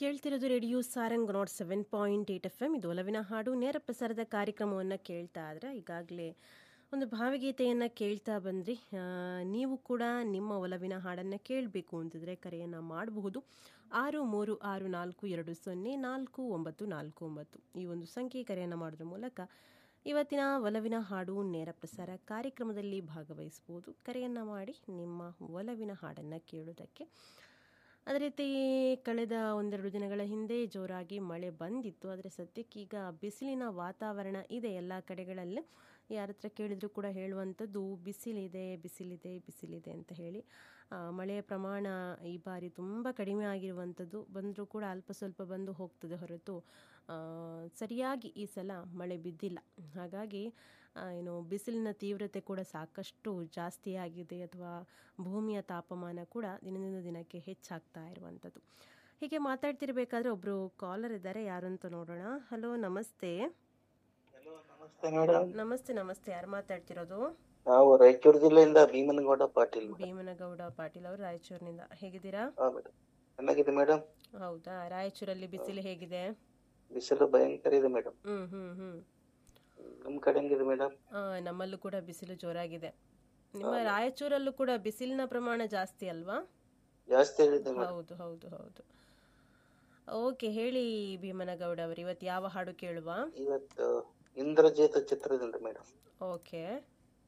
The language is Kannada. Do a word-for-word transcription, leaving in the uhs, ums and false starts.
ಕೇಳ್ತಿರೋದು radio Sarang not seven point eight F M. ಇದು ಒಲವಿನ ಹಾಡು ನೇರ ಪ್ರಸಾರದ ಕಾರ್ಯಕ್ರಮವನ್ನು ಕೇಳ್ತಾ ಇದ್ರೆ ಈಗಾಗಲೇ ಒಂದು ಭಾವಗೀತೆಯನ್ನು ಕೇಳ್ತಾ ಬಂದ್ರಿ. ಆ, ನೀವು ಕೂಡ ನಿಮ್ಮ ಒಲವಿನ ಹಾಡನ್ನು ಕೇಳಬೇಕು ಅಂತಿದ್ರೆ ಕರೆಯನ್ನು ಮಾಡಬಹುದು. ಆರು ಮೂರು ಆರು ನಾಲ್ಕು ಎರಡು ಸೊನ್ನೆ ನಾಲ್ಕು ಒಂಬತ್ತು ನಾಲ್ಕು ಒಂಬತ್ತು ಈ ಒಂದು ಸಂಖ್ಯೆ ಕರೆಯನ್ನು ಮಾಡೋದ್ರ ಮೂಲಕ ಇವತ್ತಿನ ಒಲವಿನ ಹಾಡು ನೇರ ಪ್ರಸಾರ ಕಾರ್ಯಕ್ರಮದಲ್ಲಿ ಭಾಗವಹಿಸ್ಬೋದು. ಕರೆಯನ್ನು ಮಾಡಿ ನಿಮ್ಮ ಒಲವಿನ ಹಾಡನ್ನು ಕೇಳೋದಕ್ಕೆ. ಅದೇ ರೀತಿ ಕಳೆದ ಒಂದೆರಡು ದಿನಗಳ ಹಿಂದೆ ಜೋರಾಗಿ ಮಳೆ ಬಂದಿತ್ತು. ಆದರೆ ಸದ್ಯಕ್ಕೀಗ ಬಿಸಿಲಿನ ವಾತಾವರಣ ಇದೆ ಎಲ್ಲ ಕಡೆಗಳಲ್ಲೂ. ಯಾರ ಹತ್ರ ಕೇಳಿದರೂ ಕೂಡ ಹೇಳುವಂಥದ್ದು ಬಿಸಿಲಿದೆ ಬಿಸಿಲಿದೆ ಬಿಸಿಲಿದೆ ಅಂತ ಹೇಳಿ. ಆ, ಮಳೆಯ ಪ್ರಮಾಣ ಈ ಬಾರಿ ತುಂಬ ಕಡಿಮೆ ಆಗಿರುವಂಥದ್ದು. ಬಂದರೂ ಕೂಡ ಅಲ್ಪ ಸ್ವಲ್ಪ ಬಂದು ಹೋಗ್ತದೆ ಹೊರತು ಆ, ಸರಿಯಾಗಿ ಈ ಸಲ ಮಳೆ ಬಿದ್ದಿಲ್ಲ. ಹಾಗಾಗಿ ಆ, ಏನು ಬಿಸಿಲಿನ ತೀವ್ರತೆ ಕೂಡ ಸಾಕಷ್ಟು ಜಾಸ್ತಿ ಆಗಿದೆ, ಅಥವಾ ಭೂಮಿಯ ತಾಪಮಾನ ಕೂಡ ದಿನದಿಂದ ದಿನಕ್ಕೆ ಹೆಚ್ಚಾಗ್ತಾ ಇರುವಂಥದ್ದು. ಹೀಗೆ ಮಾತಾಡ್ತಿರ್ಬೇಕಾದ್ರೆ ಒಬ್ರು ಕಾಲರ್ ಇದ್ದಾರೆ, ಯಾರು ಅಂತ ನೋಡೋಣ. ಹಲೋ, ನಮಸ್ತೆ. ನಮಸ್ತೆ ಮೇಡಮ್. ನಮಸ್ತೆ ನಮಸ್ತೆ ಯಾರು ಮಾತಾಡ್ತಿರೋದು? ನಾವು ರಾಯಚೂರು ಜಿಲ್ಲೆಯಿಂದ ಭೀಮನಗೌಡ ಪಾಟೀಲ್. ಭೀಮನಗೌಡ ಪಾಟೀಲ್ ಅವರು ರಾಯಚೂರಿನಿಂದ. ಹೇಗಿದ್ದೀರಾ? ಹಾ ಮೇಡಮ್, ಚೆನ್ನಾಗಿದೆ ಮೇಡಮ್. ಹೌದಾ, ರಾಯಚೂರಲ್ಲಿ ಬಿಸಿಲು ಹೇಗಿದೆ? ಬಿಸಿಲು ಭಯಂಕರ ಇದೆ ಮೇಡಮ್. ಹ್ಮ್ ಹ್ಮ್ ಹ್ಮ್ ನಮ್ ಕಡೆ ಹೆಂಗಿದೆ ಮೇಡಮ್? ಆ, ನಮ್ಮಲ್ಲೂ ಕೂಡ ಬಿಸಿಲು ಜೋರಾಗಿದೆ. ನಿಮ್ಮ ರಾಯಚೂರಲ್ಲೂ ಕೂಡ ಬಿಸಿಲಿನ ಪ್ರಮಾಣ ಜಾಸ್ತಿ ಅಲ್ವಾ? ಜಾಸ್ತಿ ಹೇಳಿದೆ ಮೇಡಮ್. ಹೌದು ಹೌದು ಹೌದು. ಓಕೆ, ಹೇಳಿ ಭೀಮನಗೌಡ ಅವರು, ಇವತ್ತು ಯಾವ ಹಾಡು ಕೇಳುವ? ಇವತ್ತು ಇಂದ್ರಜಿತ್ ಚಿತ್ರದಿಂದ ಮೇಡಮ್. ಓಕೆ.